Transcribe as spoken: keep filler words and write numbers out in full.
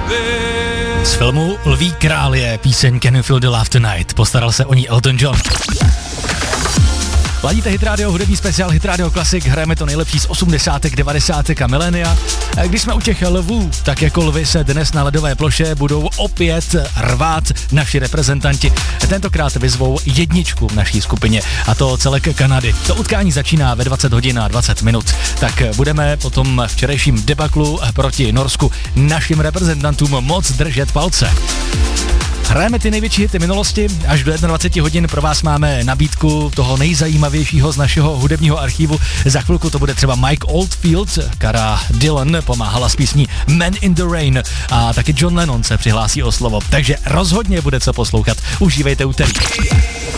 Z filmu Lví král je píseň Can You Feel the Love Tonight. Postaral se o ní Elton John. Ladíte Hit Radio, hudební speciál Hit Radio Classic, hrajeme to nejlepší z osmdesátek, devadesátek a milénia. Když jsme u těch lvů, tak jako lvy se dnes na ledové ploše budou opět rvát naši reprezentanti. Tentokrát vyzvou jedničku v naší skupině, a to celek Kanady. To utkání začíná ve dvacet hodin a dvacet minut. Tak budeme po tom včerejším debaklu proti Norsku našim reprezentantům moc držet palce. Hrajeme ty největší hity minulosti, až do dvacet jedna hodin pro vás máme nabídku toho nejzajímavějšího z našeho hudebního archivu. Za chvilku to bude třeba Mike Oldfield, Cara Dillon pomáhala s písní Man in the Rain a taky John Lennon se přihlásí o slovo, takže rozhodně bude co poslouchat. Užívejte úterý.